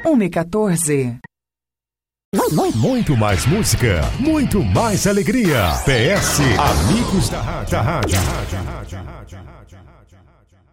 1h14. Muito mais música, muito mais alegria. PS Amigos da Rádio.